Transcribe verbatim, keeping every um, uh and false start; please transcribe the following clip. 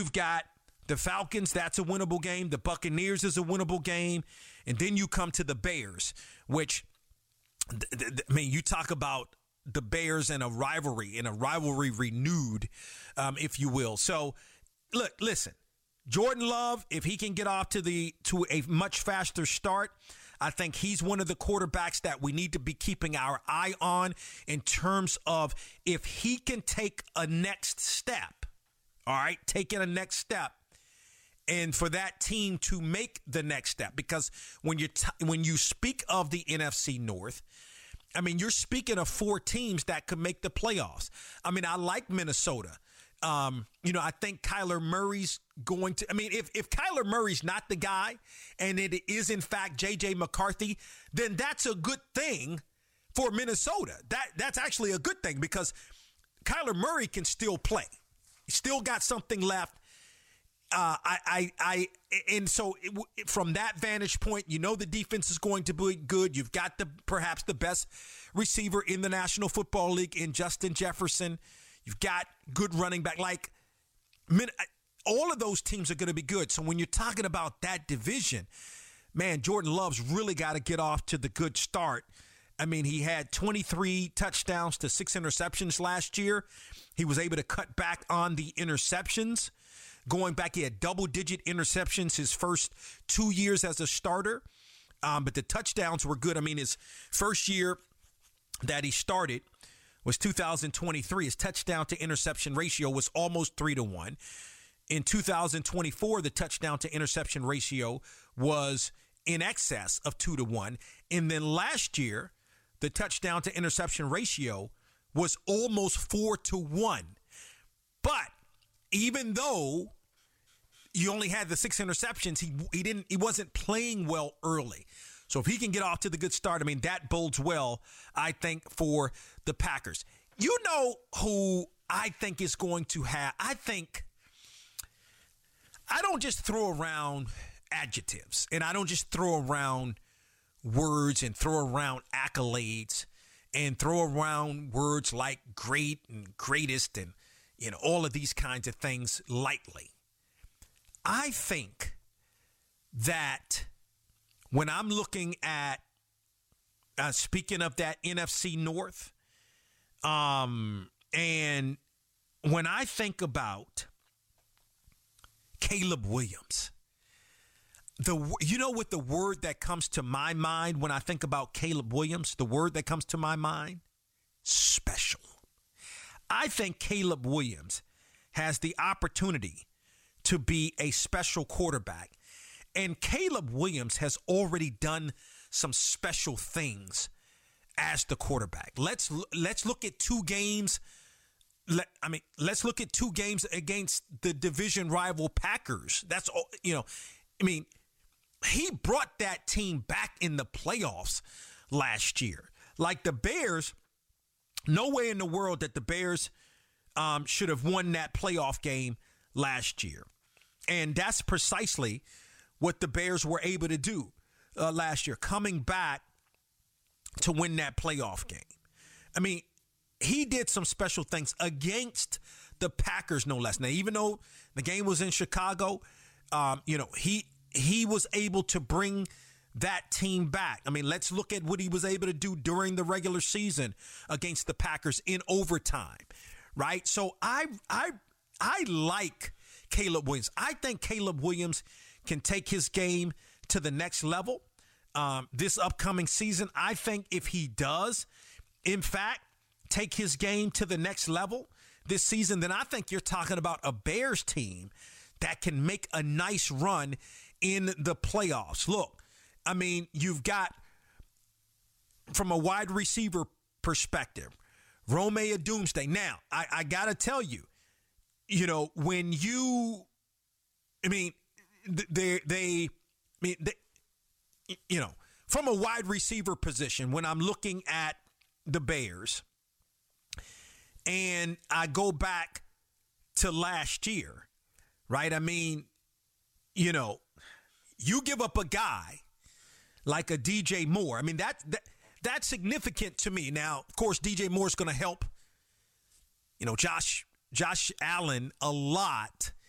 you've got the Falcons. That's a winnable game. The Buccaneers is a winnable game. And then you come to the Bears, which, th- th- I mean, you talk about the Bears and a rivalry, and a rivalry renewed, um, if you will. So, look, listen, Jordan Love, if he can get off to the to a much faster start, I think he's one of the quarterbacks that we need to be keeping our eye on in terms of if he can take a next step, all right, taking a next step, and for that team to make the next step. Because when you t- when you speak of the N F C North, I mean, you're speaking of four teams that could make the playoffs. I mean, I like Minnesota. Um, you know, I think Kyler Murray's going to, I mean, if, if Kyler Murray's not the guy and it is in fact J J McCarthy, then that's a good thing for Minnesota. That that's actually a good thing because Kyler Murray can still play. He's still got something left. Uh, I, I, I, and so it, from that vantage point, you know, the defense is going to be good. You've got the, perhaps the best receiver in the National Football League in Justin Jefferson. You've got good running back. Like, all of those teams are going to be good. So when you're talking about that division, man, Jordan Love's really got to get off to the good start. I mean, he had twenty-three touchdowns to six interceptions last year. He was able to cut back on the interceptions. Going back, he had double-digit interceptions his first two years as a starter. Um, but the touchdowns were good. I mean, his first year that he started was two thousand twenty-three. His touchdown to interception ratio was almost three to one. In two thousand twenty-four, the touchdown to interception ratio was in excess of two to one. And then last year, the touchdown to interception ratio was almost four to one. But even though you only had the six interceptions, he he didn't he wasn't playing well early. So if he can get off to the good start, I mean, that bodes well, I think, for the Packers. You know who I think is going to have, I think, I don't just throw around adjectives and I don't just throw around words and throw around accolades and throw around words like great and greatest and, you know, all of these kinds of things lightly. I think that when I'm looking at, uh, speaking of that N F C North, um, and when I think about Caleb Williams, the you know what the word that comes to my mind when I think about Caleb Williams, the word that comes to my mind? Special. I think Caleb Williams has the opportunity to be a special quarterback. And Caleb Williams has already done some special things as the quarterback. Let's let's look at two games. Let, I mean, let's look at two games against the division rival Packers. That's all, you know, I mean, he brought that team back in the playoffs last year. Like the Bears, no way in the world that the Bears um, should have won that playoff game last year. And that's precisely what the Bears were able to do uh, last year, coming back to win that playoff game. I mean, he did some special things against the Packers, no less. Now, even though the game was in Chicago, um, you know, he he was able to bring that team back. I mean, let's look at what he was able to do during the regular season against the Packers in overtime, right? So I I I like Caleb Williams. I think Caleb Williams can take his game to the next level um, this upcoming season. I think if he does, in fact, take his game to the next level this season, then I think you're talking about a Bears team that can make a nice run in the playoffs. Look, I mean, you've got, from a wide receiver perspective, Rome Odunze. Now, I, I got to tell you, you know, when you, I mean, they, they, I mean, they, you know, from a wide receiver position, when I'm looking at the Bears and I go back to last year, right? I mean, you know, you give up a guy like a D J Moore. I mean, that, that that's significant to me. Now, of course, D J Moore is going to help, you know, Josh Josh Allen a lot